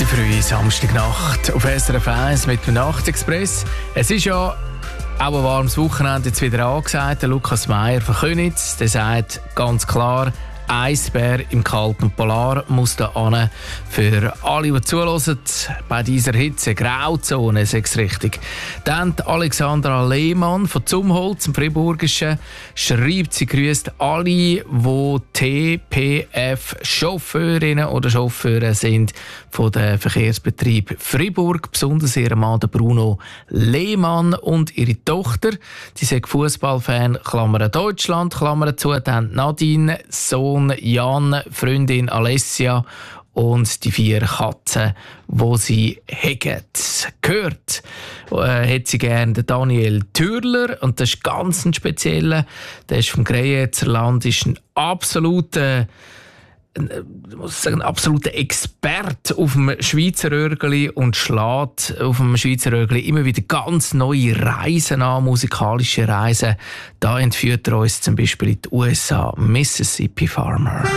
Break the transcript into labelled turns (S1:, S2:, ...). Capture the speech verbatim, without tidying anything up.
S1: frühe Samstagnacht auf S R F eins mit dem Nachtexpress. Es ist ja auch ein warmes Wochenende jetzt wieder angesagt. Der Lukas Meyer von Königs, der sagt ganz klar, Eisbär im kalten Polar muss da an. Für alle, die zuhören, bei dieser Hitze, Grauzone, sechs richtig. Dann die Alexandra Lehmann von Zumholz, im Friburgischen, schreibt, sie grüßt alle, die T P F-Chauffeurinnen oder Chauffeure sind von der Verkehrsbetrieb Fribourg, besonders ihren Mann Bruno Lehmann und ihre Tochter. Sie sind Fußballfan, Klammern Deutschland, Klammern zu, dann Nadine, Sohn Jan, Freundin Alessia und die vier Katzen, die sie haben. Gehört äh, hat sie gerne den Daniel Türler und das ist ganz ein spezieller. Der ist vom Greyezerland, ist ein absoluter Ich muss sagen, ein absoluter Experte auf dem Schweizer Örgeli und schlägt auf dem Schweizer Örgeli immer wieder ganz neue Reisen an, musikalische Reisen. Da entführt er uns zum Beispiel in die U S A, Mississippi Farmer.